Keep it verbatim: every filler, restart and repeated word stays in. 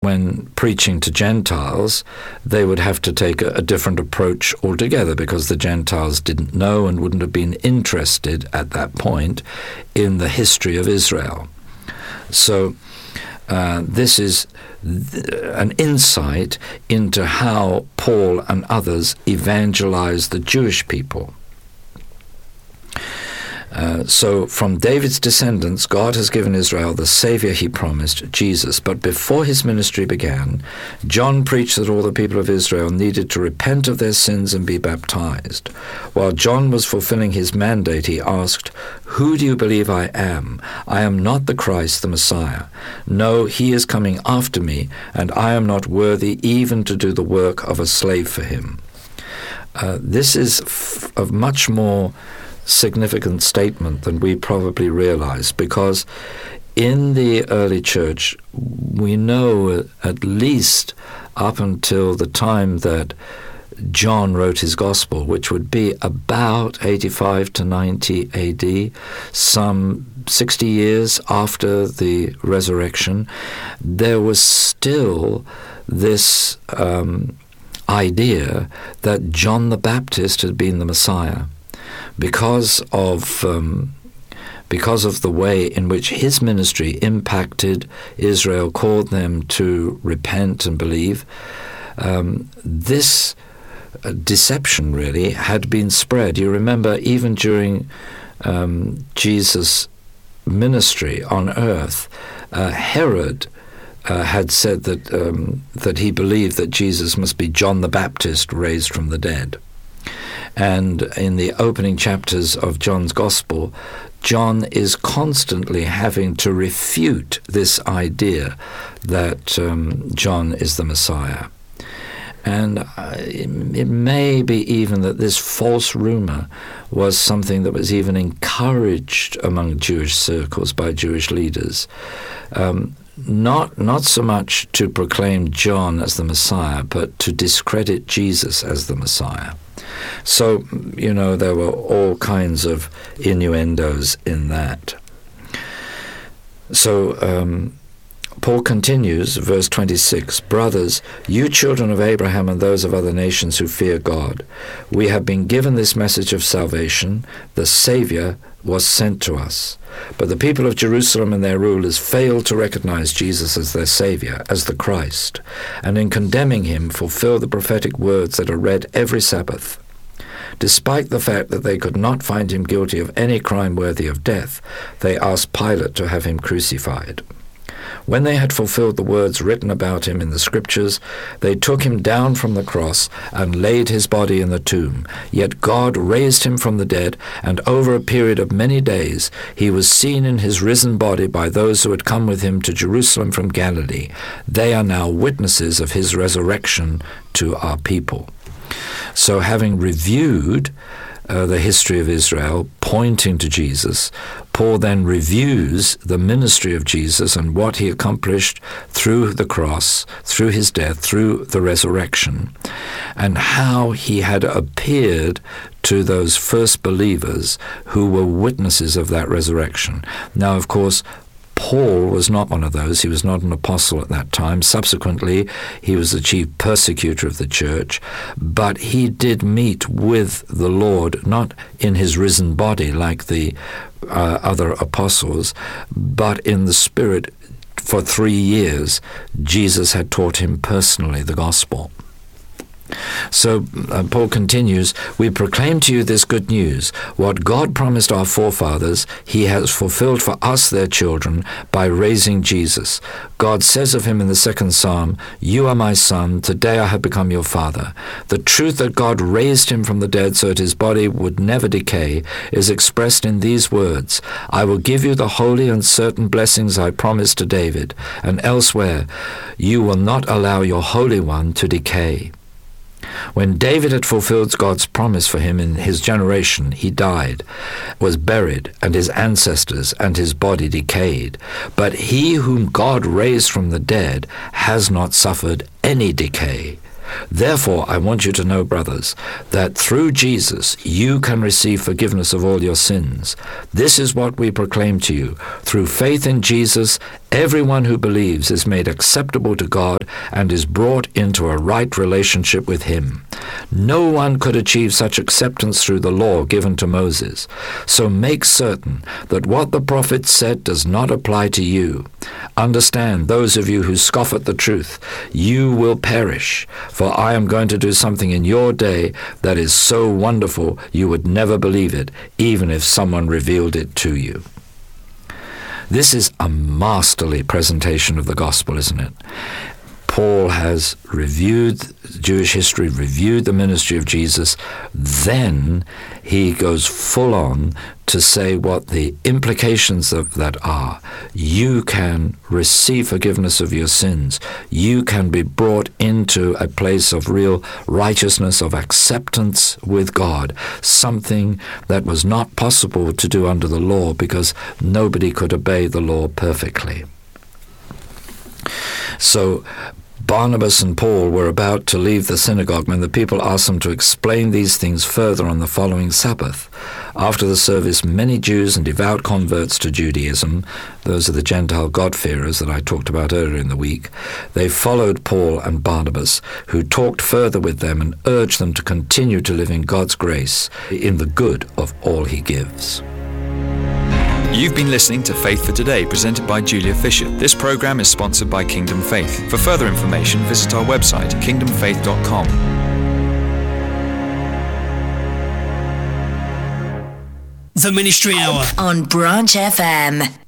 when preaching to Gentiles, they would have to take a, a different approach altogether, because the Gentiles didn't know and wouldn't have been interested at that point in the history of Israel. So uh, this is th- an insight into how Paul and others evangelized the Jewish people. Uh, so from David's descendants, God has given Israel the Savior he promised, Jesus. But before his ministry began, John preached that all the people of Israel needed to repent of their sins and be baptized. While John was fulfilling his mandate, he asked, "Who do you believe I am? I am not the Christ, the Messiah. No, he is coming after me, and I am not worthy even to do the work of a slave for him." Uh, this is f- of much more significant statement than we probably realize, because in the early church, we know at least up until the time that John wrote his gospel, which would be about eighty-five to ninety A D, some sixty years after the resurrection, there was still this um, idea that John the Baptist had been the Messiah. Because of um, because of the way in which his ministry impacted Israel, called them to repent and believe, um, this uh, deception really had been spread. You remember, even during um, Jesus' ministry on earth, uh, Herod uh, had said that um, that he believed that Jesus must be John the Baptist raised from the dead. And in the opening chapters of John's Gospel, John is constantly having to refute this idea that um, John is the Messiah. And uh, it, it may be even that this false rumor was something that was even encouraged among Jewish circles by Jewish leaders. Um, Not not so much to proclaim John as the Messiah, but to discredit Jesus as the Messiah. So, you know, there were all kinds of innuendos in that. So, um, Paul continues, verse twenty-six, "Brothers, you children of Abraham and those of other nations who fear God, we have been given this message of salvation. The Savior was sent to us. But the people of Jerusalem and their rulers failed to recognize Jesus as their Savior, as the Christ, and in condemning him fulfill the prophetic words that are read every Sabbath. Despite the fact that they could not find him guilty of any crime worthy of death, they asked Pilate to have him crucified. When they had fulfilled the words written about him in the Scriptures, they took him down from the cross and laid his body in the tomb. Yet God raised him from the dead, and over a period of many days he was seen in his risen body by those who had come with him to Jerusalem from Galilee. They are now witnesses of his resurrection to our people." So having reviewed Uh, the history of Israel, pointing to Jesus, Paul then reviews the ministry of Jesus and what he accomplished through the cross, through his death, through the resurrection, and how he had appeared to those first believers who were witnesses of that resurrection. Now, of course, Paul was not one of those. He was not an apostle at that time. Subsequently, he was the chief persecutor of the church, but he did meet with the Lord, not in his risen body like the uh, other apostles, but in the Spirit. For three years, Jesus had taught him personally the gospel. So uh, Paul continues, "We proclaim to you this good news. What God promised our forefathers, he has fulfilled for us, their children, by raising Jesus. God says of him in the second psalm, 'You are my son, today I have become your father.' The truth that God raised him from the dead so that his body would never decay is expressed in these words, 'I will give you the holy and certain blessings I promised to David,' and elsewhere, 'You will not allow your Holy One to decay.' When David had fulfilled God's promise for him in his generation, he died, was buried, and his ancestors and his body decayed. But he whom God raised from the dead has not suffered any decay. Therefore, I want you to know, brothers, that through Jesus you can receive forgiveness of all your sins. This is what we proclaim to you. Through faith in Jesus, everyone who believes is made acceptable to God and is brought into a right relationship with Him. No one could achieve such acceptance through the law given to Moses. So make certain that what the prophets said does not apply to you. Understand, those of you who scoff at the truth, you will perish, for I am going to do something in your day that is so wonderful you would never believe it, even if someone revealed it to you. This is a masterly presentation of the gospel, isn't it? Paul has reviewed Jewish history, reviewed the ministry of Jesus. Then he goes full on to say what the implications of that are. You can receive forgiveness of your sins. You can be brought into a place of real righteousness, of acceptance with God, something that was not possible to do under the law because nobody could obey the law perfectly. So Barnabas and Paul were about to leave the synagogue when the people asked them to explain these things further on the following Sabbath. After the service, many Jews and devout converts to Judaism, those are the Gentile God-fearers that I talked about earlier in the week, they followed Paul and Barnabas, who talked further with them and urged them to continue to live in God's grace, in the good of all He gives. You've been listening to Faith for Today, presented by Julia Fisher. This program is sponsored by Kingdom Faith. For further information, visit our website, kingdom faith dot com. The Ministry Hour on Branch F M.